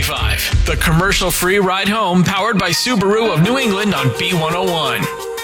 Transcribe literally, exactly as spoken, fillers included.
twenty-five. The commercial-free ride home powered by Subaru of New England on B one oh one.